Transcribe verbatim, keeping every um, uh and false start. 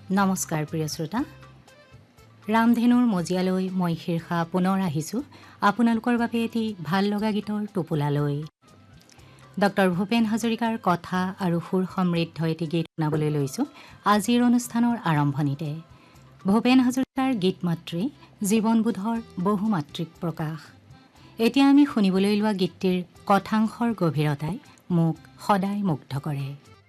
নমস্কাৰ প্ৰিয় শ্ৰোতা, ৰামধেনুৰ মজিয়ালৈ মই শীৰ্ষা পুনৰ আহিছোঁ আপোনালোকৰ বাবে এটি ভাল লগা গীতৰ টোপোলালৈ। ডক্টৰ ভূপেন হাজৰিকাৰ কথা আৰু সুৰ সমৃদ্ধ এটি গীত শুনাবলৈ লৈছোঁ আজিৰ অনুষ্ঠানৰ আৰম্ভণিতে। ভূপেন হাজৰিকাৰ গীত মাতৃ জীৱনবোধৰ বহুমাত্ৰিক প্ৰকাশ। এতিয়া আমি শুনিবলৈ লোৱা গীতটিৰ কথাংশৰ গভীৰতাই মোক সদায় মুগ্ধ কৰে।